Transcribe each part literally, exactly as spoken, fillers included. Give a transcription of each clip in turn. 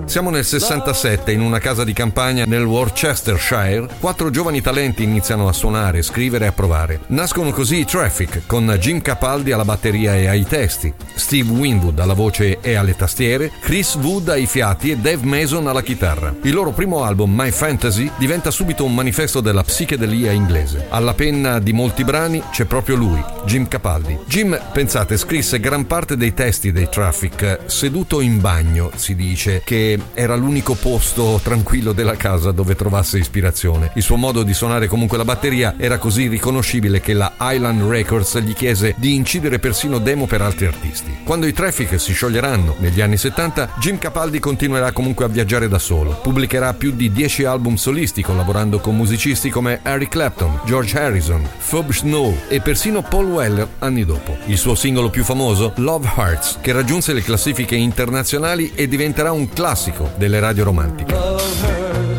Siamo nel sessantasette, in una casa di campagna nel Worcestershire. Quattro giovani talenti iniziano a suonare, scrivere e a provare. Nascono così i Traffic, con Jim Capaldi alla batteria e ai testi, Steve Winwood alla voce e alle tastiere, Chris Wood ai fiati e Dave Mason alla chitarra. Il loro primo album, My Fantasy, diventa subito un manifesto della psichedelia inglese. Alla penna di molti brani c'è proprio lui, Jim Capaldi. Jim, pensate, scrisse gran parte dei testi dei Traffic seduto in bagno, si dice, che era l'unico posto tranquillo della casa dove trovasse ispirazione. Il suo modo di suonare comunque la batteria era così riconoscibile che la Island Records gli chiese di incidere persino demo per altri artisti. Quando i Traffic si scioglieranno negli anni settanta, Jim Capaldi continuerà comunque a viaggiare da solo. Pubblicherà più di dieci album solisti collaborando con musicisti come Eric Clapton, George Harrison, Phoebe Snow e persino Paul Weller anni dopo. Il suo singolo più famoso, Love Hearts, che raggiunse le classifiche internazionali e diventerà un classico delle radio romantiche.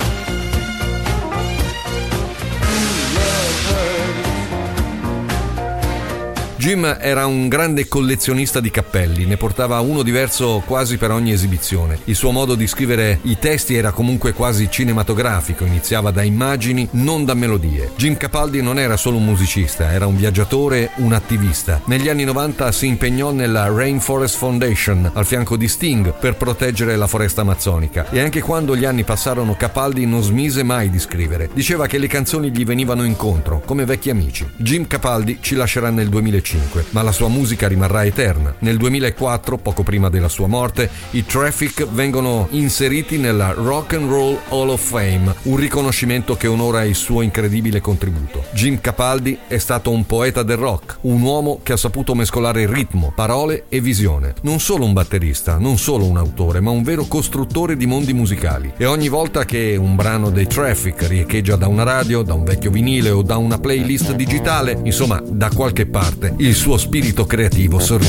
Jim era un grande collezionista di cappelli, ne portava uno diverso quasi per ogni esibizione. Il suo modo di scrivere i testi era comunque quasi cinematografico, iniziava da immagini, non da melodie. Jim Capaldi non era solo un musicista, era un viaggiatore, un attivista. Negli anni novanta si impegnò nella Rainforest Foundation, al fianco di Sting, per proteggere la foresta amazzonica. E anche quando gli anni passarono, Capaldi non smise mai di scrivere. Diceva che le canzoni gli venivano incontro, come vecchi amici. Jim Capaldi ci lascerà nel duemilacinque. Ma la sua musica rimarrà eterna. Nel duemilaquattro, poco prima della sua morte, i Traffic vengono inseriti nella Rock and Roll Hall of Fame, un riconoscimento che onora il suo incredibile contributo. Jim Capaldi è stato un poeta del rock, un uomo che ha saputo mescolare ritmo, parole e visione. Non solo un batterista, non solo un autore, ma un vero costruttore di mondi musicali. E ogni volta che un brano dei Traffic riecheggia da una radio, da un vecchio vinile o da una playlist digitale, insomma, da qualche parte, il suo spirito creativo sorride.